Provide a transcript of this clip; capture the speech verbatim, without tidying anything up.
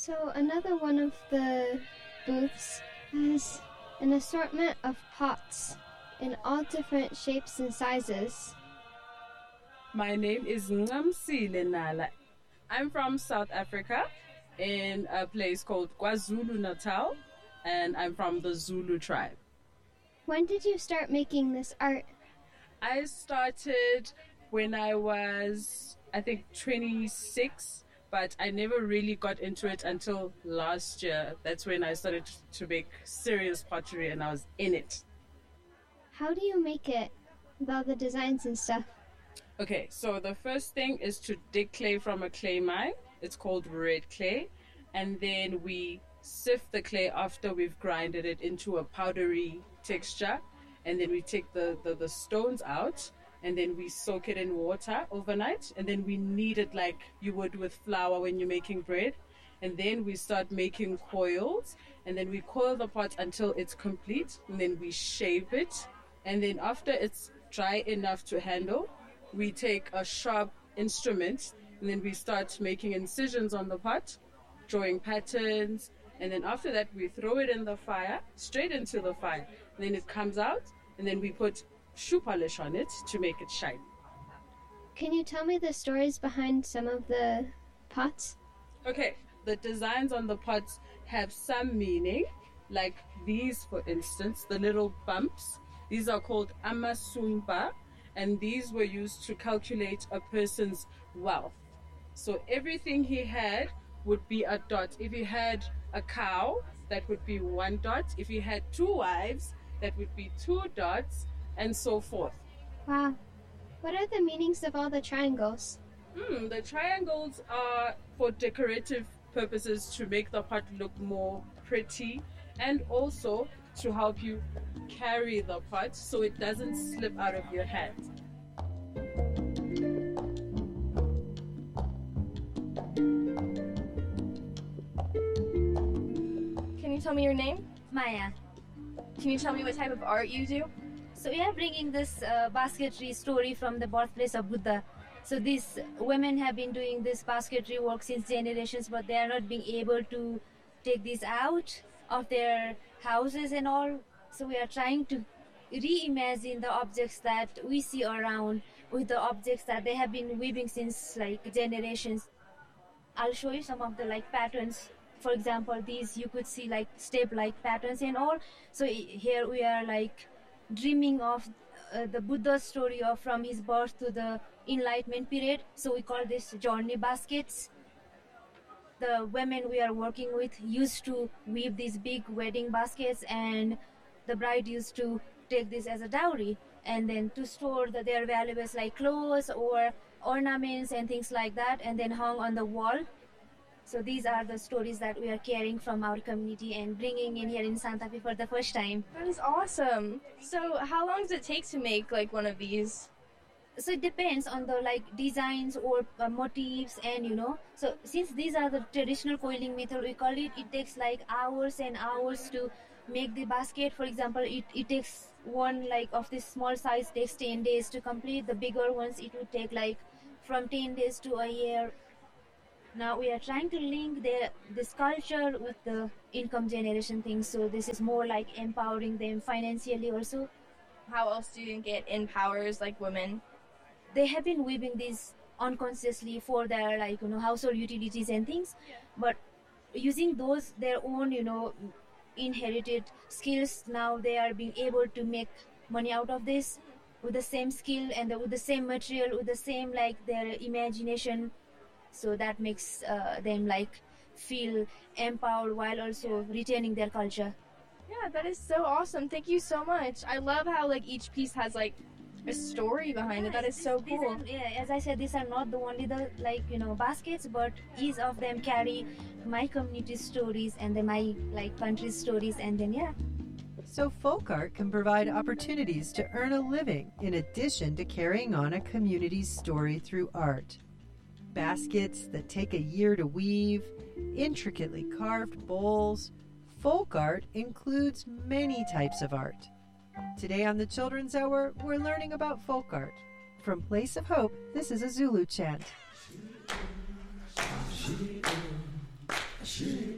So another one of the booths has an assortment of pots in all different shapes and sizes. My name is Ngamsile Nala. I'm from South Africa in a place called KwaZulu-Natal, and I'm from the Zulu tribe. When did you start making this art? I started when I was, I think, twenty-six, but I never really got into it until last year. That's when I started to make serious pottery and I was in it. How do you make it with all the designs and stuff? Okay, so the first thing is to dig clay from a clay mine. It's called red clay. And then we sift the clay after we've grinded it into a powdery texture. And then we take the, the, the stones out. And then we soak it in water overnight. And then we knead it like you would with flour when you're making bread. And then we start making coils. And then we coil the pot until it's complete. And then we shape it. And then after it's dry enough to handle, we take a sharp instrument. And then we start making incisions on the pot, drawing patterns. And then after that, we throw it in the fire, straight into the fire. And then it comes out. And then we put shoe polish on it to make it shine. Can you tell me the stories behind some of the pots? Okay, the designs on the pots have some meaning, like these, for instance, the little bumps. These are called amasumba, and these were used to calculate a person's wealth. So everything he had would be a dot. If he had a cow, that would be one dot. If he had two wives, that would be two dots, and so forth. Wow. What are the meanings of all the triangles? Hmm, the triangles are for decorative purposes to make the pot look more pretty and also to help you carry the pot so it doesn't slip out of your hands. Can you tell me your name? Maya. Can you tell me what type of art you do? So we are bringing this uh, basketry story from the birthplace of Buddha. So these women have been doing this basketry work since generations, but they are not being able to take this out of their houses and all. So we are trying to reimagine the objects that we see around with the objects that they have been weaving since like generations. I'll show you some of the like patterns. For example, these you could see like step-like patterns and all. So here we are like dreaming of uh, the Buddha story of from his birth to the Enlightenment period. So we call this journey baskets. The women we are working with used to weave these big wedding baskets, and the bride used to take this as a dowry and then to store the, their valuables like clothes or ornaments and things like that, and then hung on the wall. So these are the stories that we are carrying from our community and bringing in here in Santa Fe for the first time. That is awesome. So how long does it take to make like one of these? So it depends on the like designs or uh, motifs, and you know, so since these are the traditional coiling method, we call it, it takes like hours and hours to make the basket. For example, it, it takes one like of this small size takes ten days to complete. The bigger ones, it would take like from ten days to a year. Now we are trying to link the this culture with the income generation thing. So this is more like empowering them financially also. How else do you think it empowers like women? They have been weaving these unconsciously for their like, you know, household utilities and things, but using those their own, you know, inherited skills, now they are being able to make money out of this with the same skill and the, with the same material, with the same like their imagination. So that makes uh, them like feel empowered while also retaining their culture. Yeah, that is so awesome. Thank you so much. I love how like each piece has like a story behind it. That is so cool. Are, yeah, as I said, these are not the only the like, you know, baskets, but each of them carry my community's stories and then my like country's stories, and then yeah. So folk art can provide opportunities to earn a living in addition to carrying on a community's story through art. Baskets that take a year to weave, intricately carved bowls. Folk art includes many types of art. Today on the Children's Hour, we're learning about folk art. From Place of Hope, this is a Zulu chant. She, she,